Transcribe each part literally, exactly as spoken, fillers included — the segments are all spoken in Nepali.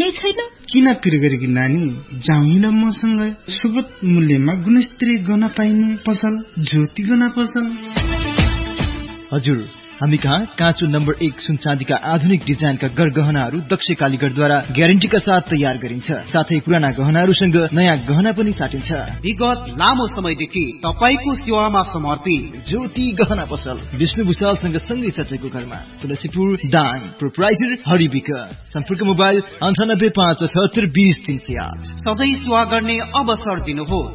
नै छैन? किन पिर गरेकी नानी, जाउँ न मसँग सुगत मूल्यमा गुणस्तरीय गहना पाइने पसल ज्योति गहना पसल। हजुर, हामी कहाँ काँचो नम्बर एक सुन चाँदीका आधुनिक डिजाइनका गरगहनाहरू दक्ष कालीगरद्वारा ग्यारेन्टीका साथ तयार गरिन्छ। साथै पुराना गहनाहरूसँग नयाँ गहना पनि साटिन्छ। विगत लामो समयदेखि तपाईको सेवामा समर्पित ज्योति गहना पसल विष्णु भुषालसँग सँगै चचेको घरमा, तुलसीपुर दाङ। प्रोप्राइटर हरिबिक। सम्पर्क मोबाइल अन्ठानब्बे पाँच अठहत्तर बीस तीन सय आठ। सधैँ सेवा गर्ने अवसर दिनुहोस्।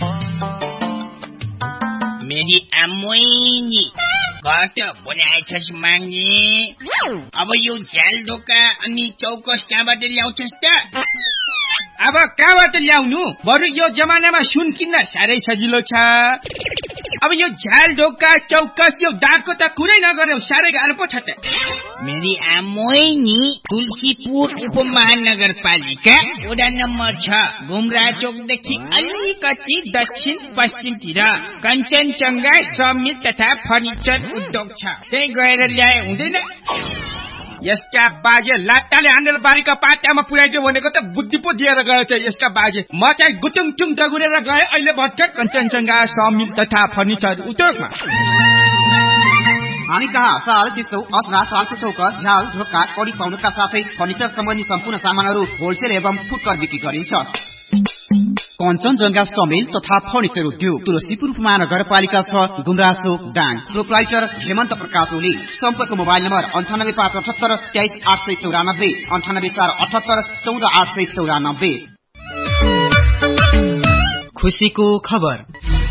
मेरी आमोइनी घट बनाएछस् माग्ने। अब यो झ्याल ढोका अनि चौकस कहाँबाट ल्याउँछस् त? अब कहाँबाट ल्याउनु? बरु यो जमानामा सुन किन्न साह्रै सजिलो छ। अब यो झ्याल ढोका चौकस यो दागको त कुरै नगर्यो, साह्रै गाह्रो पो छ त। मेरी आमोइनी तुलसीपुर उपमहानगरपालिका वडा नम्बर छ, घुमरा चोकदेखि अलिकति दक्षिण पश्चिमतिर कञ्चनजङ्घा समिल तथा फर्निचर उद्योग छ। त्यही गएर ल्याए हुँदैन? यसका बाजे लाट्टाले हानेर बारीका पाटामा पुर्याइदियो भनेको त बुद्धि पो दिएर गयो त यसका बाजे। म चाहिँ गुटुङटुङ दगुरेर गए, अहिले भर्खर कञ्चनजङ्घा समिल तथा फर्निचर उद्योगमा। हामी कहाँ साल चिसो असरा सालको चौकस झ्याल ढोका कडी पाउनुका साथै फर्निचर सम्बन्धी सम्पूर्ण सामानहरू होलसेल एवं फुटकर बिक्री गरिन्छ। कञ्चनजङ्घा समिल तथा फर्निचर उद्योग, तुलसीपुर महानगरपालिका छ, गुमरासो दाङ। प्रोप्राइटर हेमन्त प्रकाश ओली। सम्पर्क मोबाइल नम्बर अन्ठानब्बे पाँच अठहत्तर तेइस आठ सय चौरानब्बे अन्ठानब्बे चार अठहत्तर चौध आठ सय चौरानब्बे। खुसीको खबर।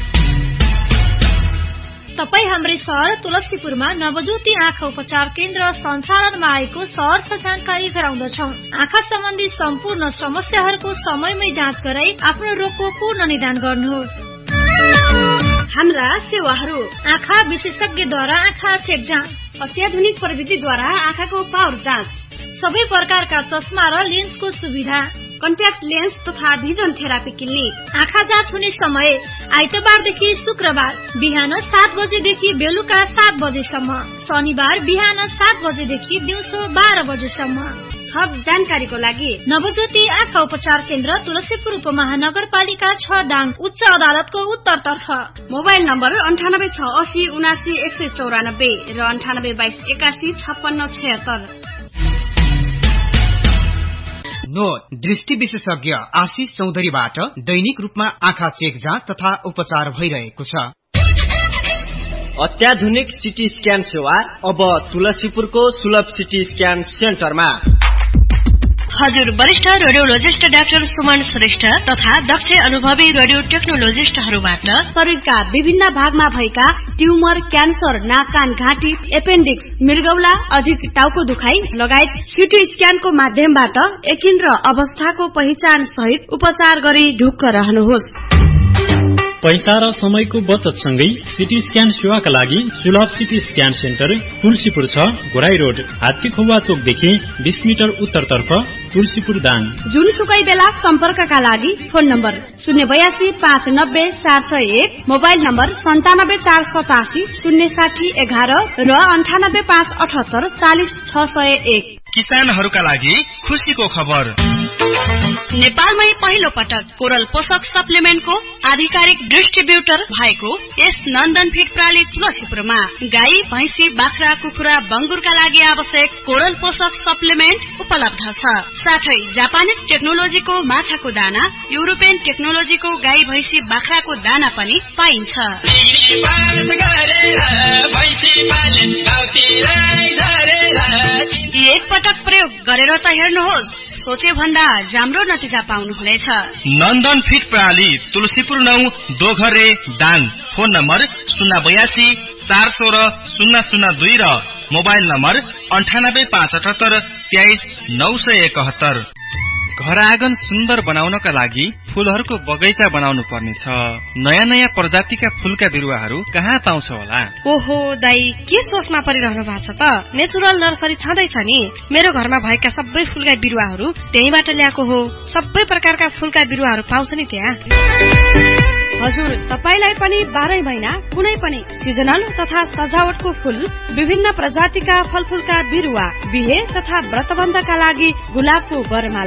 तपाई हाम्रै सहर तुलसीपुरमा नवज्योति आँखा उपचार केन्द्र सञ्चालनमा आएको सहर जानकारी गराउँदछौं। आँखा सम्बन्धी सम्पूर्ण समस्याहरूको समयमै जाँच गराई आफ्नो रोगको पूर्ण निदान गर्नुहोस्। हाम्रा सेवाहरू: आँखा विशेषज्ञद्वारा आँखा चेक जाँच, अत्याधुनिक प्रविधिद्वारा आँखाको पावर जाँच, सबै प्रकारका चस्मा र लेन्सको सुविधा, कन्ट्याक्ट लेन्स तथा भिजन थेरापी क्लिनिक। आँखा जाँच हुने समय आइतबारदेखि शुक्रबार बिहान सात बजेदेखि बेलुका सात बजेसम्म, शनिबार बिहान सात बजेदेखि दिउँसो बाह्र बजेसम्म। थप जानकारीको लागि नवज्योति आँखा उपचार केन्द्र तुलसीपुर उपमहानगरपालिका छ दाङ, उच्च अदालतको उत्तरतर्फ। मोबाइल नम्बर अन्ठानब्बे छ असी उनासी एक सय चौरानब्बे र अन्ठानब्बे बाइस एकासी छप्पन्न छयत्तर। नोट: दृष्टि विशेषज्ञ आशिष चौधरीबाट दैनिक रूपमा आँखा चेक जाँच तथा उपचार भइरहेको छ। अत्याधुनिक सिटी स्क्यान सेवा अब तुलसीपुरको सुलभ सिटी स्क्यान सेन्टरमा। हजुर, वरिष्ठ रेडियोलोजिस्ट डाक्टर सुमन श्रेष्ठ तथा दक्ष अनुभवी रेडियो टेक्नोलोजिस्टहरूबाट शरीरका विभिन्न भागमा भएका ट्युमर, क्यान्सर, नाक कान घाँटी, एपेन्डिक्स, मृगौला, अधिक टाउको दुखाइ लगायत सिटी स्क्यानको माध्यमबाट यकिन र अवस्थाको पहिचान सहित उपचार गरी ढुक्क रहनुहोस्। पैसा र समयको बचत सँगै सिटी स्क्यान सेवाका लागि सुलभ सिटी स्क्यान सेन्टर तुलसीपुर छ, घोराई रोड, हात्तीखुवा चोकदेखि बीस मिटर उत्तरतर्फ, तुलसीपुर दाङ। जुनसुकै बेला सम्पर्कका लागि फोन नम्बर शून्य बयासी पाँच नब्बे चार सय एक, मोबाइल नम्बर सन्तानब्बे चार सतासी शून्य साठी एघार र अन्ठानब्बे पाँच अठहत्तर चालिस छ सय एक। किसानहरूका लागि खुसीको खबर। नेपालमै पहिलो पटक कोरल पोषक सप्लिमेन्टको आधिकारिक डिस्ट्रिब्युटर भएको यस नन्दन फिड प्राली तुलसीपुरमा गाई, भैँसी, बाख्रा, कुखुरा, बङ्गुरका लागि आवश्यक कोरल पोषक सप्लिमेन्ट उपलब्ध छ। साथै जापानिज टेक्नोलोजीको माछाको दाना, युरोपियन टेक्नोलोजीको गाई, भैँसी, बाख्राको दाना पनि पाइन्छ। एक पटक प्रयोग गरेर त हेर्नुहोस्, सोचे भन्दा राम्रो नतिजा पाउनुहुनेछ। नन्दन फिड प्रणाली तुलसीपुर नौ, दोघरे दाङ। फोन नम्बर शून्य बयासी चार सोह्र शून्य शून्य दुई र मोबाइल नम्बर अन्ठानब्बे पाँच अठहत्तर तेइस नौ सय एकहत्तर। घर आँगन सुन्दर बनाउनका लागि फूलहरूको बगैँचा बनाउनु पर्नेछ। नयाँ नयाँ प्रजातिका फूलका बिरुवाहरू कहाँ पाउँछ होला? ओहो दाई, के सोचमा परिरहनु भएको छ त? नेचुरल नर्सरी छँदैछ नि। मेरो घरमा भएका सबै फूलका बिरुवाहरू त्यहीबाट ल्याएको हो। सबै प्रकारका फूलका बिरुवाहरू पाउँछ नि त्यहाँ। हजुर, तपाईलाई पनि बाह्रै महिना कुनै पनि सिजनल तथा सजावटको फूल, विभिन्न प्रजातिका फलफूलका बिरुवा, बिहे तथा व्रतबन्धका लागि गुलाबको बरमाला,